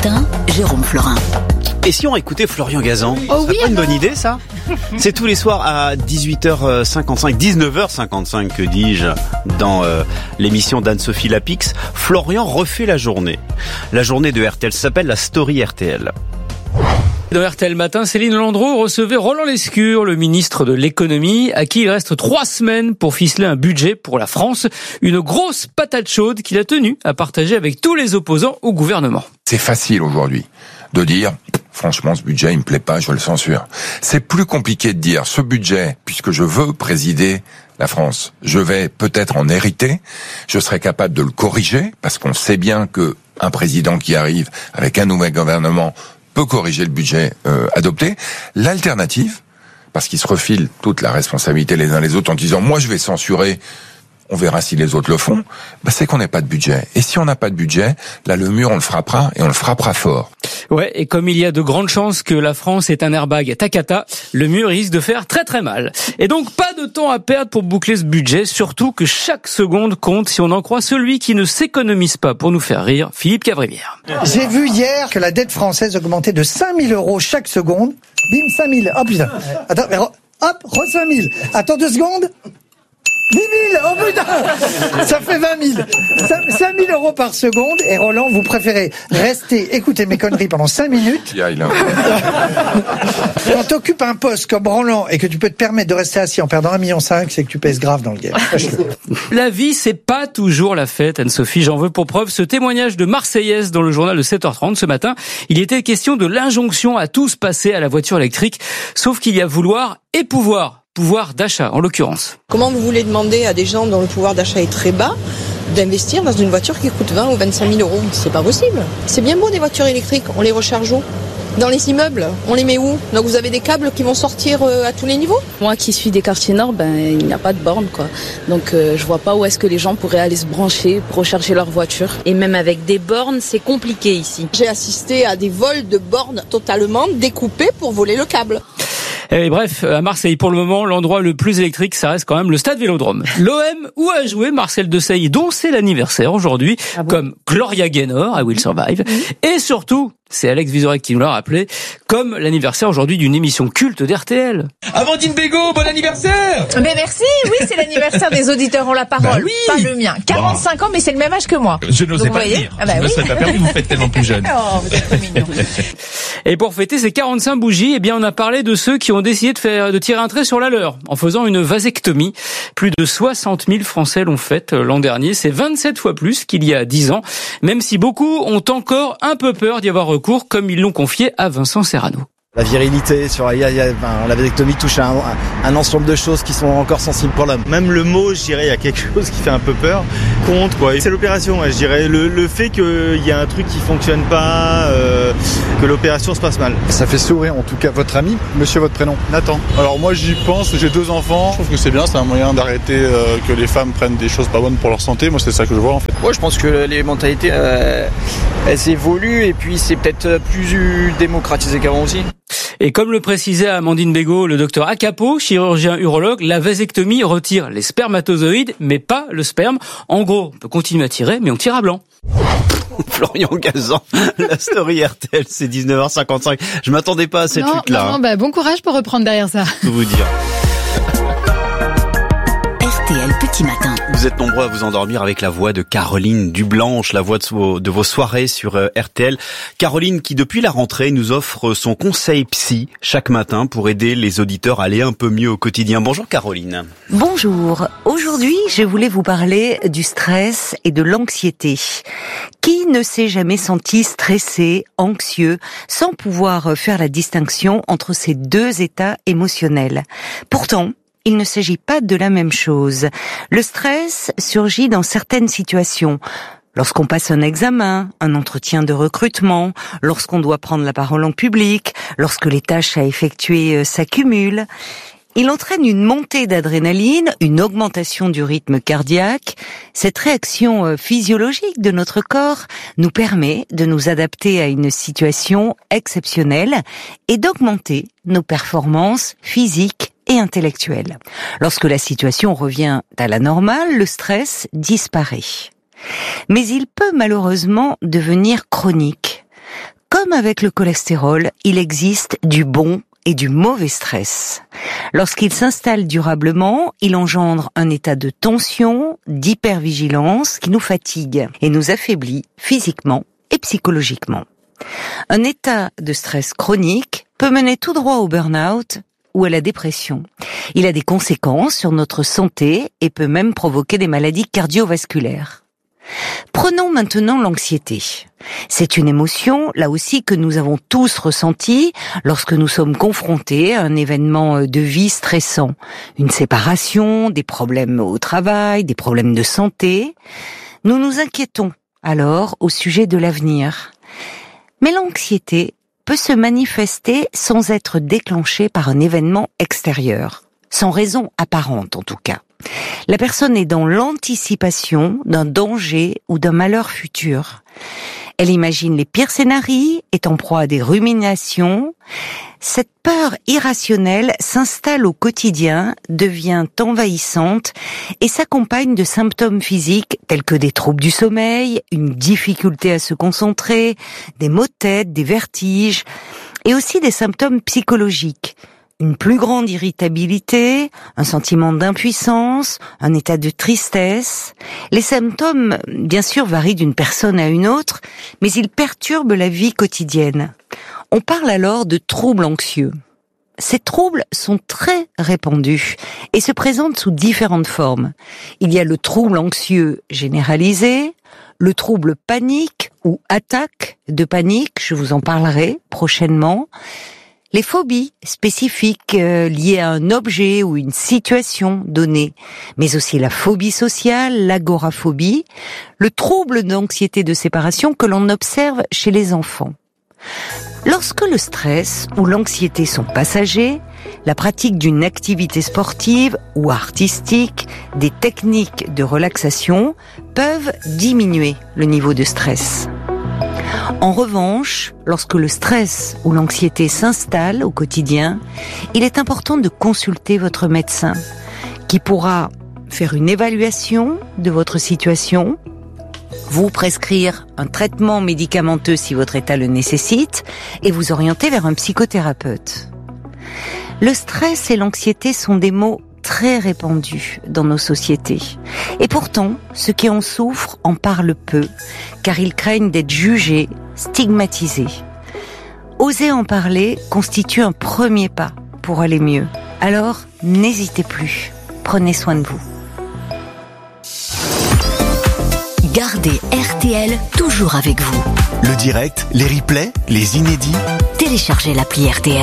matin, Jérôme Florin. Et si on écoutait Florian Gazan? Oh oui, pas une bonne idée, ça? C'est tous les soirs à 18h55, 19h55, que dis-je, dans l'émission d'Anne-Sophie Lapix. Florian refait la journée. La journée de RTL s'appelle la Story RTL. Dans RTL Matin, Céline Landreau recevait Roland Lescure, le ministre de l'économie, à qui il reste 3 semaines pour ficeler un budget pour la France. Une grosse patate chaude qu'il a tenu à partager avec tous les opposants au gouvernement. C'est facile aujourd'hui de dire, franchement, ce budget, il me plaît pas, je le censure. C'est plus compliqué de dire, ce budget, puisque je veux présider la France, je vais peut-être en hériter, je serai capable de le corriger, parce qu'on sait bien que un président qui arrive avec un nouvel gouvernement peut corriger le budget adopté. L'alternative, parce qu'ils se refilent toute la responsabilité les uns les autres en disant, moi je vais censurer, on verra si les autres le font, c'est qu'on n'a pas de budget. Et si on n'a pas de budget, là le mur on le frappera, et on le frappera fort. Ouais, et comme il y a de grandes chances que la France ait un airbag Takata, le mur risque de faire très très mal. Et donc pas de temps à perdre pour boucler ce budget, surtout que chaque seconde compte si on en croit celui qui ne s'économise pas pour nous faire rire, Philippe Cavrivière. J'ai vu hier que la dette française augmentait de 5 000 € chaque seconde. Bim, 5 000. Oh putain. Attends, mais hop, 5 000. Attends 2 secondes. 10 000, oh putain, ça fait 20 000. 5 000 € par seconde. Et Roland, vous préférez rester, écouter mes conneries pendant 5 minutes. Quand t'occupes un poste comme Roland et que tu peux te permettre de rester assis en perdant 1,5 million, c'est que tu pèses grave dans le game. La vie, c'est pas toujours la fête, Anne-Sophie. J'en veux pour preuve ce témoignage de Marseillaise dans le journal de 7h30 ce matin. Il était question de l'injonction à tous passer à la voiture électrique, sauf qu'il y a vouloir et pouvoir. Pouvoir d'achat, en l'occurrence. Comment vous voulez demander à des gens dont le pouvoir d'achat est très bas d'investir dans une voiture qui coûte 20 ou 25 000 €? C'est pas possible. C'est bien beau des voitures électriques, on les recharge où? Dans les immeubles, on les met où? Donc vous avez des câbles qui vont sortir à tous les niveaux? Moi qui suis des quartiers nord, il n'y a pas de borne, quoi. Donc je vois pas où est-ce que les gens pourraient aller se brancher pour recharger leur voiture. Et même avec des bornes, c'est compliqué ici. J'ai assisté à des vols de bornes totalement découpés pour voler le câble. Et bref, à Marseille, pour le moment, l'endroit le plus électrique, ça reste quand même le stade Vélodrome. L'OM, où a joué Marcel Desailly, dont c'est l'anniversaire aujourd'hui, comme Gloria Gaynor, I Will Survive. Et surtout, c'est Alex Vizorek qui nous l'a rappelé, comme l'anniversaire aujourd'hui d'une émission culte d'RTL. Amandine Bégaud, bon anniversaire! Mais merci, oui, c'est l'anniversaire des auditeurs ont la parole, oui. Pas le mien. 45 ans, mais c'est le même âge que moi. Je n'osais pas le dire. Je me serais pas permis, vous faites tellement plus jeune. Oh, vous êtes trop mignon. Et pour fêter ces 45 bougies, on a parlé de ceux qui ont décidé de tirer un trait sur la leur, en faisant une vasectomie. Plus de 60 000 Français l'ont faite l'an dernier. C'est 27 fois plus qu'il y a 10 ans, même si beaucoup ont encore un peu peur d'y avoir recours, comme ils l'ont confié à Vincent Serrano. La virilité, la vasectomie touche à un ensemble de choses qui sont encore sensibles pour l'homme. Même le mot, je dirais, il y a quelque chose qui fait un peu peur. Compte, quoi. C'est l'opération, je dirais. Le fait qu'il y a un truc qui fonctionne pas, que l'opération se passe mal. Ça fait sourire, en tout cas. Votre ami, monsieur, votre prénom? Nathan. Alors moi, j'y pense, j'ai 2 enfants. Je trouve que c'est bien, c'est un moyen d'arrêter que les femmes prennent des choses pas bonnes pour leur santé. Moi, c'est ça que je vois, en fait. Ouais, je pense que les mentalités, elles évoluent et puis c'est peut-être plus démocratisé qu'avant aussi. Et comme le précisait Amandine Bégaud, le docteur Acapo, chirurgien urologue, la vasectomie retire les spermatozoïdes, mais pas le sperme. En gros, on peut continuer à tirer, mais on tire à blanc. Florian Gazan, la Story RTL, c'est 19h55. Je m'attendais pas à cette lutte-là. Non, bon courage pour reprendre derrière ça. Je peux vous dire. RTL Petit Matin. Vous êtes nombreux à vous endormir avec la voix de Caroline Dublanche, la voix de vos soirées sur RTL. Caroline qui, depuis la rentrée, nous offre son conseil psy chaque matin pour aider les auditeurs à aller un peu mieux au quotidien. Bonjour Caroline. Bonjour. Aujourd'hui, je voulais vous parler du stress et de l'anxiété. Qui ne s'est jamais senti stressé, anxieux, sans pouvoir faire la distinction entre ces 2 états émotionnels? Pourtant, il ne s'agit pas de la même chose. Le stress surgit dans certaines situations. Lorsqu'on passe un examen, un entretien de recrutement, lorsqu'on doit prendre la parole en public, lorsque les tâches à effectuer s'accumulent. Il entraîne une montée d'adrénaline, une augmentation du rythme cardiaque. Cette réaction physiologique de notre corps nous permet de nous adapter à une situation exceptionnelle et d'augmenter nos performances physiques et intellectuelles. Lorsque la situation revient à la normale, le stress disparaît. Mais il peut malheureusement devenir chronique. Comme avec le cholestérol, il existe du bon et du mauvais stress. Lorsqu'il s'installe durablement, il engendre un état de tension, d'hypervigilance qui nous fatigue et nous affaiblit physiquement et psychologiquement. Un état de stress chronique peut mener tout droit au burn-out ou à la dépression. Il a des conséquences sur notre santé et peut même provoquer des maladies cardiovasculaires. Prenons maintenant l'anxiété. C'est une émotion, là aussi, que nous avons tous ressentie lorsque nous sommes confrontés à un événement de vie stressant. Une séparation, des problèmes au travail, des problèmes de santé. Nous nous inquiétons alors au sujet de l'avenir. Mais l'anxiété peut se manifester sans être déclenchée par un événement extérieur, sans raison apparente en tout cas. La personne est dans l'anticipation d'un danger ou d'un malheur futur. Elle imagine les pires scénarios, est en proie à des ruminations. Cette peur irrationnelle s'installe au quotidien, devient envahissante et s'accompagne de symptômes physiques tels que des troubles du sommeil, une difficulté à se concentrer, des maux de tête, des vertiges et aussi des symptômes psychologiques. Une plus grande irritabilité, un sentiment d'impuissance, un état de tristesse. Les symptômes, bien sûr, varient d'une personne à une autre, mais ils perturbent la vie quotidienne. On parle alors de troubles anxieux. Ces troubles sont très répandus et se présentent sous différentes formes. Il y a le trouble anxieux généralisé, le trouble panique ou attaque de panique, je vous en parlerai prochainement. Les phobies spécifiques liées à un objet ou une situation donnée, mais aussi la phobie sociale, l'agoraphobie, le trouble d'anxiété de séparation que l'on observe chez les enfants. Lorsque le stress ou l'anxiété sont passagers, la pratique d'une activité sportive ou artistique, des techniques de relaxation peuvent diminuer le niveau de stress. En revanche, lorsque le stress ou l'anxiété s'installe au quotidien, il est important de consulter votre médecin qui pourra faire une évaluation de votre situation, vous prescrire un traitement médicamenteux si votre état le nécessite et vous orienter vers un psychothérapeute. Le stress et l'anxiété sont des maux très répandus dans nos sociétés. Et pourtant, ceux qui en souffrent en parlent peu, car ils craignent d'être jugés, stigmatisés. Oser en parler constitue un premier pas pour aller mieux. Alors, n'hésitez plus. Prenez soin de vous. Gardez RTL toujours avec vous. Le direct, les replays, les inédits. Téléchargez l'appli RTL.